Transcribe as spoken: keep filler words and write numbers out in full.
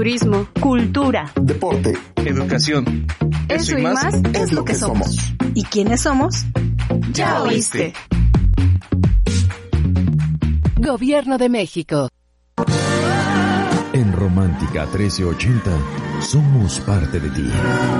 turismo, cultura, deporte, educación. Eso, Eso y más, más es lo que somos. somos. ¿Y quiénes somos? Ya oíste. Gobierno de México. En Romántica trece ochenta somos parte de ti.